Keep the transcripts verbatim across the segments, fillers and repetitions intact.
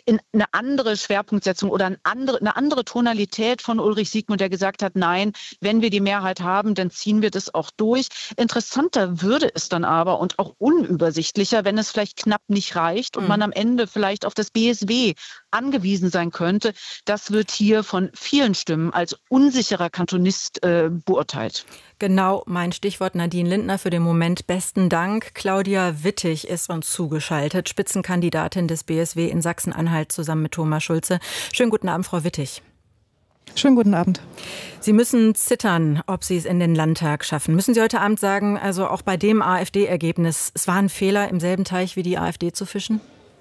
in eine andere Schwerpunktsetzung oder eine andere, eine andere Tonalität von Ulrich Siegmund, der gesagt hat, nein, wenn wir die Mehrheit haben, dann ziehen wir das auch durch. Interessanter würde es dann aber und auch unübersichtlicher, wenn es vielleicht knapp nicht reicht und mhm. man am Ende vielleicht auf das B S W angewiesen sein könnte. Das wird hier von vielen Stimmen als unsicherer Kantonist äh, beurteilt. Genau mein Stichwort. Nadine Lindner, für den Moment besten Dank. Claudia Wittig ist uns zugeschaltet, Spitzenkandidatin des B S W in Sachsen-Anhalt zusammen mit Thomas Schulze. Schönen guten Abend, Frau Wittig. Schönen guten Abend. Sie müssen zittern, ob Sie es in den Landtag schaffen. Müssen Sie heute Abend sagen, also auch bei dem AfD-Ergebnis, es war ein Fehler, im selben Teich wie die AfD zu fischen?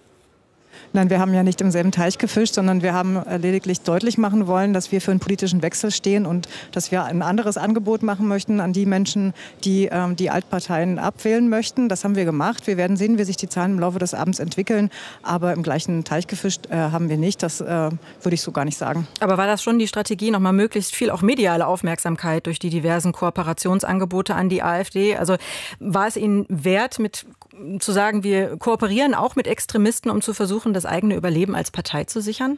Nein, wir haben ja nicht im selben Teich gefischt, sondern wir haben lediglich deutlich machen wollen, dass wir für einen politischen Wechsel stehen und dass wir ein anderes Angebot machen möchten an die Menschen, die ähm, die Altparteien abwählen möchten. Das haben wir gemacht. Wir werden sehen, wie sich die Zahlen im Laufe des Abends entwickeln. Aber im gleichen Teich gefischt äh, haben wir nicht. Das äh, würde ich so gar nicht sagen. Aber war das schon die Strategie, nochmal möglichst viel auch mediale Aufmerksamkeit durch die diversen Kooperationsangebote an die AfD? Also war es Ihnen wert, mit zu sagen, wir kooperieren auch mit Extremisten, um zu versuchen, das eigene Überleben als Partei zu sichern?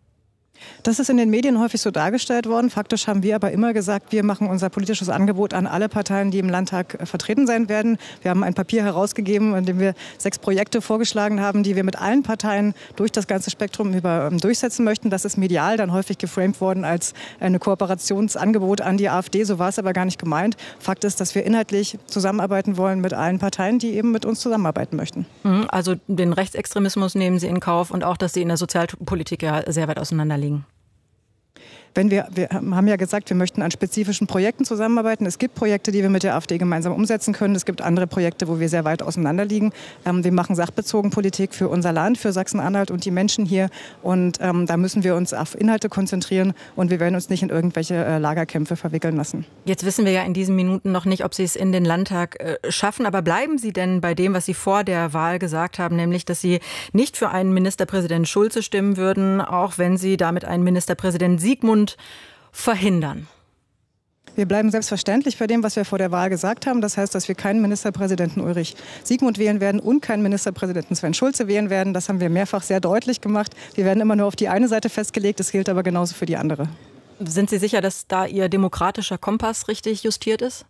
Das ist in den Medien häufig so dargestellt worden. Faktisch haben wir aber immer gesagt, wir machen unser politisches Angebot an alle Parteien, die im Landtag vertreten sein werden. Wir haben ein Papier herausgegeben, in dem wir sechs Projekte vorgeschlagen haben, die wir mit allen Parteien durch das ganze Spektrum über, um, durchsetzen möchten. Das ist medial dann häufig geframed worden als ein Kooperationsangebot an die AfD. So war es aber gar nicht gemeint. Fakt ist, dass wir inhaltlich zusammenarbeiten wollen mit allen Parteien, die eben mit uns zusammenarbeiten möchten. Also den Rechtsextremismus nehmen Sie in Kauf und auch, dass Sie in der Sozialpolitik ja sehr weit auseinander liegen. Wenn wir, wir haben ja gesagt, wir möchten an spezifischen Projekten zusammenarbeiten. Es gibt Projekte, die wir mit der AfD gemeinsam umsetzen können. Es gibt andere Projekte, wo wir sehr weit auseinander liegen. Ähm, wir machen sachbezogen Politik für unser Land, für Sachsen-Anhalt und die Menschen hier. Und ähm, da müssen wir uns auf Inhalte konzentrieren und wir werden uns nicht in irgendwelche äh, Lagerkämpfe verwickeln lassen. Jetzt wissen wir ja in diesen Minuten noch nicht, ob Sie es in den Landtag äh, schaffen. Aber bleiben Sie denn bei dem, was Sie vor der Wahl gesagt haben, nämlich, dass Sie nicht für einen Ministerpräsident Schulze stimmen würden, auch wenn Sie damit einen Ministerpräsident Siegmund verhindern? Wir bleiben selbstverständlich bei dem, was wir vor der Wahl gesagt haben. Das heißt, dass wir keinen Ministerpräsidenten Ulrich Siegmund wählen werden und keinen Ministerpräsidenten Sven Schulze wählen werden. Das haben wir mehrfach sehr deutlich gemacht. Wir werden immer nur auf die eine Seite festgelegt. Das gilt aber genauso für die andere. Sind Sie sicher, dass da Ihr demokratischer Kompass richtig justiert ist?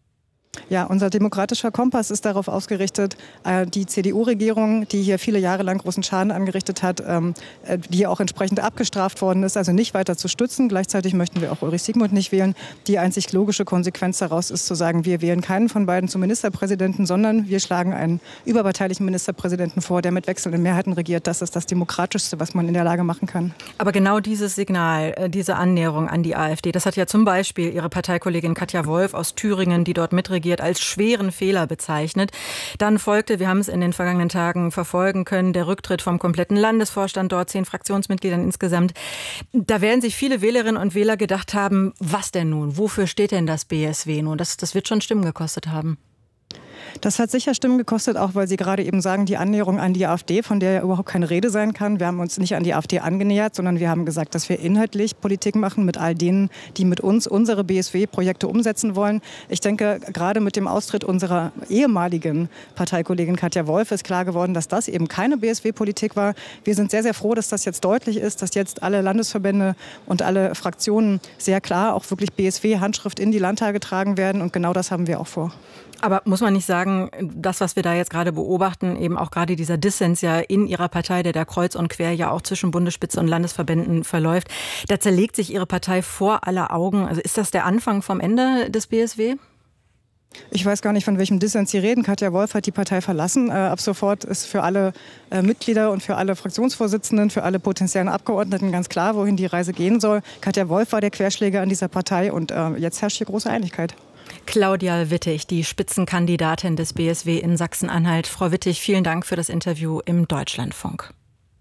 Ja, unser demokratischer Kompass ist darauf ausgerichtet, die C D U-Regierung, die hier viele Jahre lang großen Schaden angerichtet hat, die ja auch entsprechend abgestraft worden ist, also nicht weiter zu stützen. Gleichzeitig möchten wir auch Ulrich Siegmund nicht wählen. Die einzig logische Konsequenz daraus ist zu sagen, wir wählen keinen von beiden zum Ministerpräsidenten, sondern wir schlagen einen überparteilichen Ministerpräsidenten vor, der mit wechselnden Mehrheiten regiert. Das ist das Demokratischste, was man in der Lage machen kann. Aber genau dieses Signal, diese Annäherung an die AfD, das hat ja zum Beispiel Ihre Parteikollegin Katja Wolf aus Thüringen, die dort mitregiert, als schweren Fehler bezeichnet. Dann folgte, wir haben es in den vergangenen Tagen verfolgen können, der Rücktritt vom kompletten Landesvorstand dort, zehn Fraktionsmitgliedern insgesamt. Da werden sich viele Wählerinnen und Wähler gedacht haben, was denn nun? Wofür steht denn das B S W nun? Das, das wird schon Stimmen gekostet haben. Das hat sicher Stimmen gekostet, auch weil Sie gerade eben sagen, die Annäherung an die AfD, von der ja überhaupt keine Rede sein kann. Wir haben uns nicht an die AfD angenähert, sondern wir haben gesagt, dass wir inhaltlich Politik machen mit all denen, die mit uns unsere B S W-Projekte umsetzen wollen. Ich denke, gerade mit dem Austritt unserer ehemaligen Parteikollegin Katja Wolf ist klar geworden, dass das eben keine B S W-Politik war. Wir sind sehr, sehr froh, dass das jetzt deutlich ist, dass jetzt alle Landesverbände und alle Fraktionen sehr klar auch wirklich B S W-Handschrift in die Landtage tragen werden. Und genau das haben wir auch vor. Aber muss man nicht sagen, das, was wir da jetzt gerade beobachten, eben auch gerade dieser Dissens ja in Ihrer Partei, der da kreuz und quer ja auch zwischen Bundesspitze und Landesverbänden verläuft, da zerlegt sich Ihre Partei vor aller Augen. Also ist das der Anfang vom Ende des B S W? Ich weiß gar nicht, von welchem Dissens Sie reden. Katja Wolf hat die Partei verlassen. Äh, ab sofort ist für alle äh, Mitglieder und für alle Fraktionsvorsitzenden, für alle potenziellen Abgeordneten ganz klar, wohin die Reise gehen soll. Katja Wolf war der Querschläger an dieser Partei und äh, jetzt herrscht hier große Einigkeit. Claudia Wittig, die Spitzenkandidatin des B S W in Sachsen-Anhalt. Frau Wittig, vielen Dank für das Interview im Deutschlandfunk.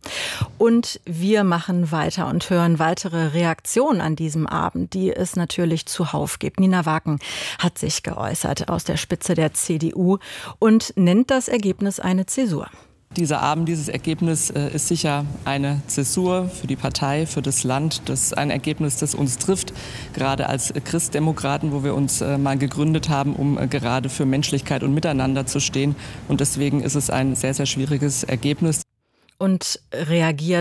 Und wir machen weiter und hören weitere Reaktionen an diesem Abend, die es natürlich zuhauf gibt. Nina Waken hat sich geäußert aus der Spitze der C D U und nennt das Ergebnis eine Zäsur. Dieser Abend, dieses Ergebnis äh, ist sicher eine Zäsur für die Partei, für das Land. Das ist ein Ergebnis, das uns trifft, gerade als Christdemokraten, wo wir uns äh, mal gegründet haben, um äh, gerade für Menschlichkeit und Miteinander zu stehen. Und deswegen ist es ein sehr, sehr schwieriges Ergebnis. Und reagiert